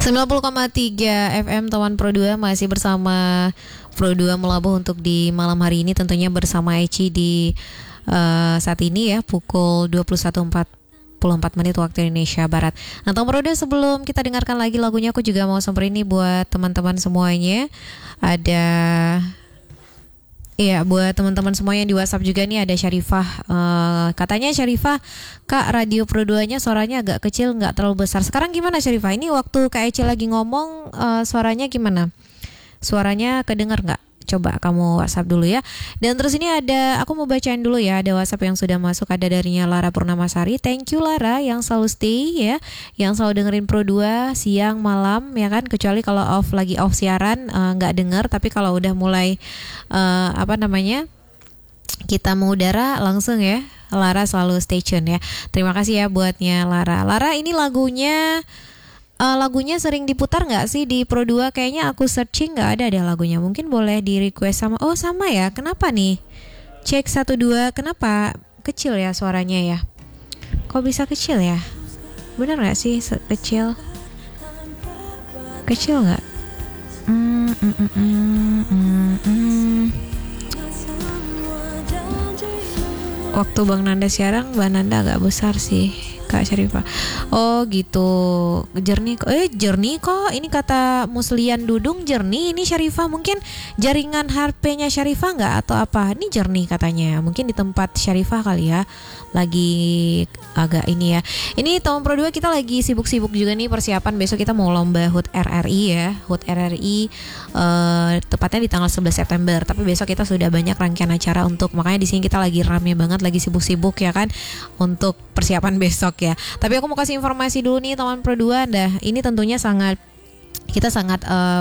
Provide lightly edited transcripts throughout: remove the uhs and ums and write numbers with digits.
90,3 FM Tawan Pro 2 masih bersama Pro 2 Melabuh untuk di malam hari ini, tentunya bersama Eci di saat ini ya pukul 21.44 menit waktu Indonesia Barat. Nah, Tawan Pro 2, sebelum kita dengarkan lagi lagunya, aku juga mau samperin ini buat teman-teman semuanya. Iya, buat teman-teman semua yang di WhatsApp juga nih, ada Syarifah. Katanya Syarifah, Kak, radio Pro 2-nya suaranya agak kecil, nggak terlalu besar. Sekarang gimana Syarifah? Ini waktu Kak Eci lagi ngomong, suaranya gimana? Suaranya kedengar nggak? Coba kamu WhatsApp dulu ya. Dan terus ini ada, aku mau bacain dulu ya, ada WhatsApp yang sudah masuk, ada darinya Lara Purnamasari. Thank you Lara yang selalu stay ya, yang selalu dengerin Pro 2 siang malam ya kan, kecuali kalau lagi off siaran nggak denger, tapi kalau udah mulai kita mengudara langsung ya, Lara selalu stay tune ya. Terima kasih ya buatnya Lara. Lara, ini lagunya sering diputar nggak sih di Pro 2? Kayaknya aku searching nggak ada deh lagunya. Mungkin boleh di request sama. Oh sama ya, kenapa nih? Cek 1 2, kenapa kecil ya suaranya ya? Kok bisa kecil ya? Bener nggak sih kecil? Kecil nggak? Waktu Bang Nanda siaran, Bang Nanda agak besar sih Kak Syarifah. Oh gitu. Jernih kok. Ini kata Muslian Dudung jernih. Ini Syarifah mungkin jaringan HP-nya Syarifah nggak atau apa? Ini jernih katanya. Mungkin di tempat Syarifah kali ya. Lagi agak ini ya. Ini tahun Pro 2 kita lagi sibuk-sibuk juga nih persiapan besok kita mau lomba HUT RRI ya. HUT RRI tepatnya di tanggal 11 September. Tapi besok kita sudah banyak rangkaian acara makanya di sini kita lagi rame banget, lagi sibuk-sibuk ya kan untuk persiapan besok ya. Tapi aku mau kasih informasi dulu nih teman Pro 2. Ini tentunya kita sangat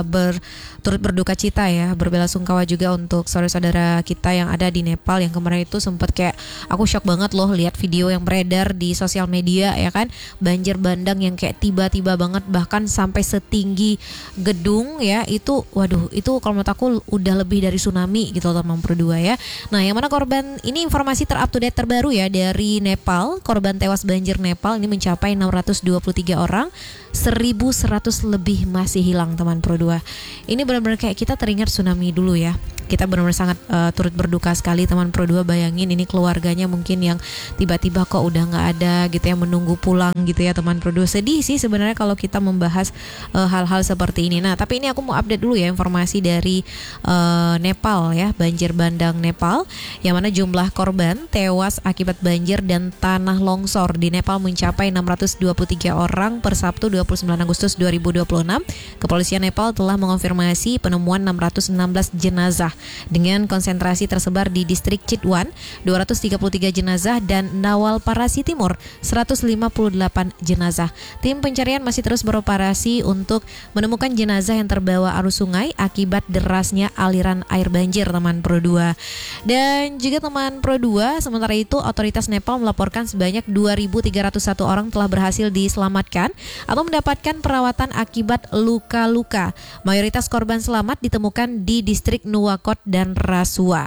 turut berduka cita ya, berbelasungkawa juga untuk saudara-saudara kita yang ada di Nepal yang kemarin itu sempat kayak aku shock banget loh lihat video yang beredar di sosial media ya kan, banjir bandang yang kayak tiba-tiba banget bahkan sampai setinggi gedung ya, itu waduh, itu kalau menurut aku udah lebih dari tsunami gitu teman Pro 2 ya. Nah, yang mana korban ini informasi up to date terbaru ya dari Nepal, korban tewas banjir Nepal ini mencapai 623 orang, 1.100 lebih masih hilang teman Pro 2. Ini benar-benar kayak kita teringat tsunami dulu ya. Kita benar-benar sangat turut berduka sekali teman Pro 2. Bayangin ini keluarganya mungkin yang tiba-tiba kok udah nggak ada gitu ya, menunggu pulang gitu ya teman Pro 2. Sedih sih sebenarnya kalau kita membahas hal-hal seperti ini. Nah, tapi ini aku mau update dulu ya informasi dari Nepal ya, banjir bandang Nepal, yang mana jumlah korban tewas akibat banjir dan tanah longsor di Nepal mencapai 623 orang per Sabtu 29 Agustus 2026. Kepolisian Nepal telah mengonfirmasi penemuan 616 jenazah dengan konsentrasi tersebar di distrik Chitwan 233 jenazah dan Nawal Parasi Timur 158 jenazah. Tim pencarian masih terus beroperasi untuk menemukan jenazah yang terbawa arus sungai akibat derasnya aliran air banjir teman Pro 2. Dan juga teman Pro 2, sementara itu otoritas Nepal melaporkan sebanyak 2.301 orang telah berhasil diselamatkan atau mendapatkan perawatan akibat luka-luka. Mayoritas korban selamat ditemukan di distrik Nuwakot dan Rasua.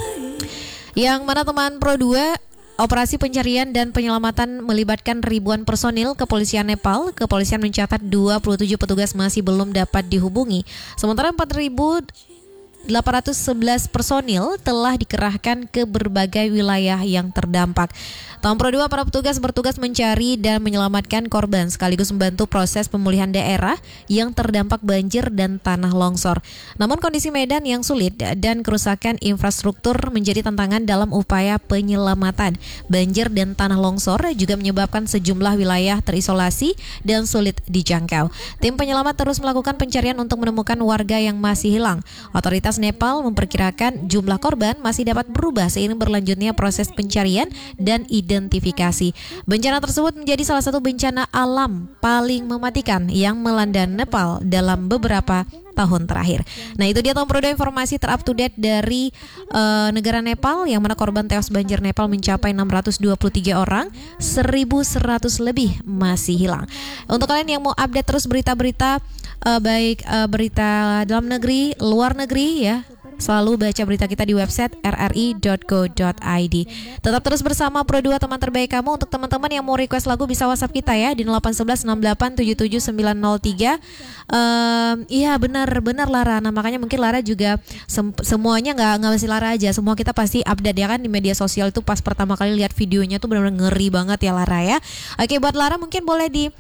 Yang mana teman Pro 2, operasi pencarian dan penyelamatan melibatkan ribuan personil kepolisian Nepal. Kepolisian mencatat 27 petugas masih belum dapat dihubungi. Sementara 4.811 personil telah dikerahkan ke berbagai wilayah yang terdampak. Tahun Pro 2, para petugas bertugas mencari dan menyelamatkan korban sekaligus membantu proses pemulihan daerah yang terdampak banjir dan tanah longsor. Namun kondisi medan yang sulit dan kerusakan infrastruktur menjadi tantangan dalam upaya penyelamatan. Banjir dan tanah longsor juga menyebabkan sejumlah wilayah terisolasi dan sulit dijangkau. Tim penyelamat terus melakukan pencarian untuk menemukan warga yang masih hilang. Otoritas Nepal memperkirakan jumlah korban masih dapat berubah seiring berlanjutnya proses pencarian dan identifikasi. Bencana tersebut menjadi salah satu bencana alam paling mematikan yang melanda Nepal dalam beberapa tahun terakhir. Nah, itu dia tahun Pro 2 informasi up to date dari negara Nepal, yang mana korban tewas banjir Nepal mencapai 623 orang, 1.100 lebih masih hilang. Untuk kalian yang mau update terus berita-berita baik berita dalam negeri, luar negeri ya, selalu baca berita kita di website rri.go.id. Tetap terus bersama Pro 2 teman terbaik kamu. Untuk teman-teman yang mau request lagu bisa WhatsApp kita ya di 81168777903. Iya benar Lara. Nah makanya mungkin Lara juga semuanya nggak masih Lara aja. Semua kita pasti update ya kan di media sosial itu pas pertama kali lihat videonya tuh benar-benar ngeri banget ya Lara ya. Oke buat Lara mungkin boleh di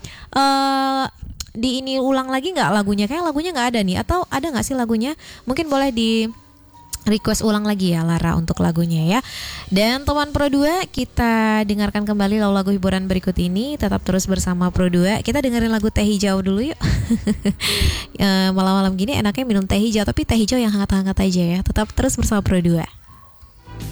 ini ulang lagi nggak lagunya? Kayak lagunya nggak ada nih, atau ada nggak sih lagunya? Mungkin boleh di request ulang lagi ya Lara untuk lagunya ya. Dan teman Pro 2, kita dengarkan kembali lagu hiburan berikut ini. Tetap terus bersama Pro 2. Kita dengerin lagu Teh Hijau dulu yuk. Malam-malam gini enaknya minum teh hijau, tapi teh hijau yang hangat-hangat aja ya. Tetap terus bersama Pro 2.